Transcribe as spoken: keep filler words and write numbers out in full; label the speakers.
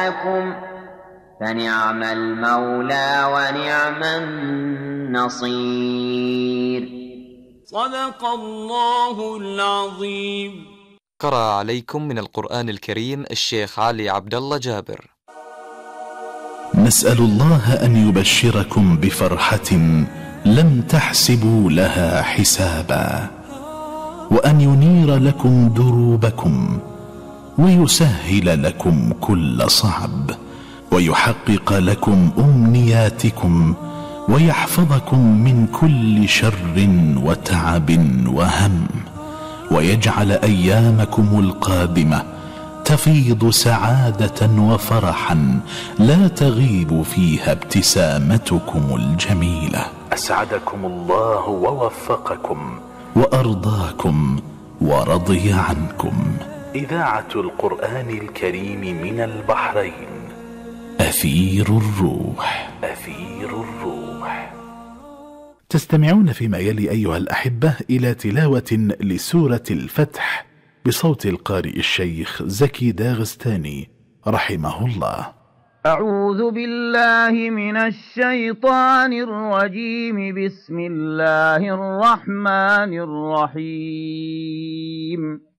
Speaker 1: مولاكم فنعم المولى ونعم النصير.
Speaker 2: صدق الله العظيم.
Speaker 3: قرأ عليكم من القرآن الكريم الشيخ علي عبد الله جابر.
Speaker 4: نسأل الله أن يبشركم بفرحة لم تحسبوا لها حسابا، وأن ينير لكم دروبكم ويسهل لكم كل صعب، ويحقق لكم أمنياتكم، ويحفظكم من كل شر وتعب وهم، ويجعل أيامكم القادمة تفيض سعادة وفرحا لا تغيب فيها ابتسامتكم الجميلة. أسعدكم الله ووفقكم وأرضاكم ورضي عنكم. إذاعة القرآن الكريم من البحرين، أثير الروح. أثير الروح. تستمعون فيما يلي أيها الأحبة إلى تلاوة لسورة الفتح بصوت القارئ الشيخ زكي داغستاني رحمه الله.
Speaker 5: أعوذ بالله من الشيطان الرجيم. بسم الله الرحمن الرحيم.